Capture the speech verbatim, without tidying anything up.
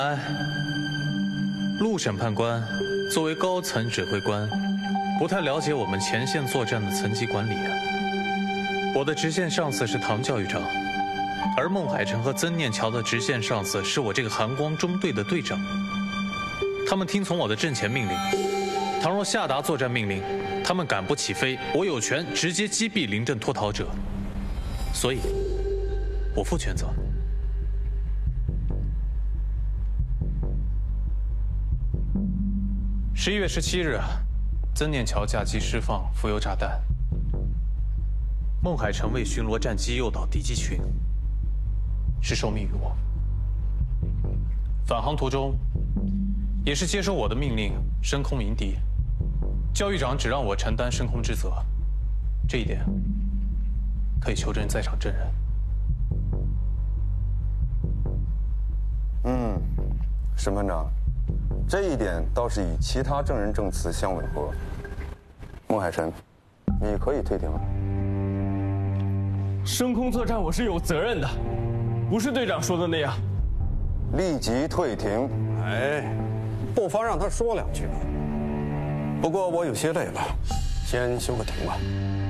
哎，陆审判官作为高层指挥官，不太了解我们前线作战的层级管理啊。我的直线上司是唐教育长，而孟海成和曾念桥的直线上司是我这个寒光中队的队长。他们听从我的阵前命令，倘若下达作战命令，他们敢不起飞，我有权直接击毙临阵脱逃者。所以，我负全责。 十一月十七日，曾念桥驾机释放浮游炸弹。孟海成为巡逻战机诱导敌机群，是受命于我。返航途中，也是接受我的命令升空迎敌。教育长只让我承担升空之责，这一点可以求证在场证人。 嗯，审判长。 这一点倒是与其他证人证词相吻合。孟海辰，你可以退庭了。 升空作战我是有责任的，不是队长说的那样。 立即退庭。 哎，不妨让他说两句吧。不过我有些累了，先休个庭吧。